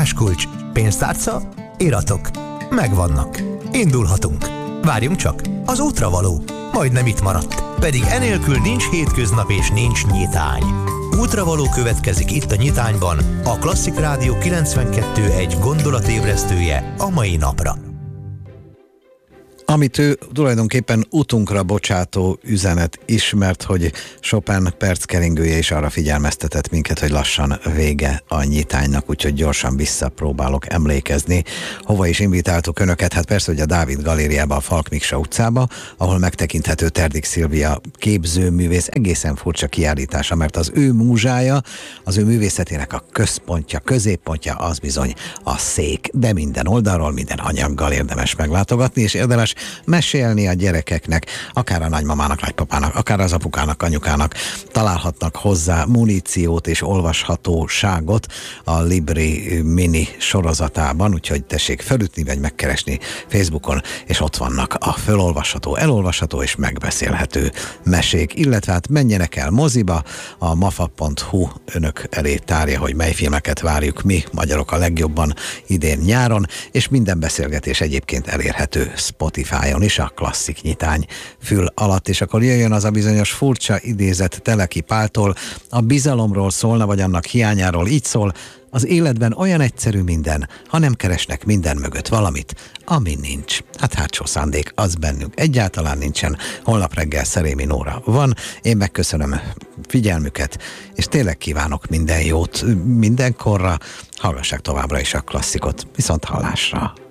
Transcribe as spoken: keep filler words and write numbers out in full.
Lakáskulcs, pénztárca, iratok. Megvannak. Indulhatunk. Várjunk csak, az útra való. Majdnem itt maradt. Pedig enélkül nincs hétköznap és nincs nyitány. Útravaló következik itt a Nyitányban, a Klasszik Rádió kilencvenkettő egy gondolatébresztője a mai napra. Amit ő tulajdonképpen utunkra bocsátó üzenet ismert, hogy Chopin perckeringője is arra figyelmeztetett minket, hogy lassan vége a nyitánynak, úgyhogy gyorsan visszapróbálok emlékezni. Hova is invitáltuk önöket? Hát persze, hogy a Dávid Galériába, a Falk Miksa utcába, ahol megtekinthető Terdik Szilvia képzőművész egészen furcsa kiállítása, mert az ő múzsája, az ő művészetének a központja, középpontja az bizony a szék, de minden oldalról, minden anyaggal érdemes meglátogatni, és érdemes mesélni a gyerekeknek, akár a nagymamának, nagypapának, akár az apukának, anyukának. Találhatnak hozzá muníciót és olvashatóságot a Libri mini sorozatában, úgyhogy tessék felütni, vagy megkeresni Facebookon, és ott vannak a fölolvasható, elolvasható és megbeszélhető mesék, illetve hát menjenek el moziba, a mafa pont hu önök elé tárja, hogy mely filmeket várjuk mi, magyarok a legjobban idén nyáron, és minden beszélgetés egyébként elérhető Spotify-on is, a Klasszik Nyitány fül alatt, és akkor jöjjön az a bizonyos furcsa idézet Teleki Páltól, a bizalomról szólna, vagy annak hiányáról, így szól: az életben olyan egyszerű minden, ha nem keresnek minden mögött valamit, ami nincs. Hát hátsó szándék, az bennünk egyáltalán nincsen. Holnap reggel Szerémi Nóra van, én megköszönöm figyelmüket, és tényleg kívánok minden jót mindenkorra. Hallgassák továbbra is a klasszikot, viszont hallásra.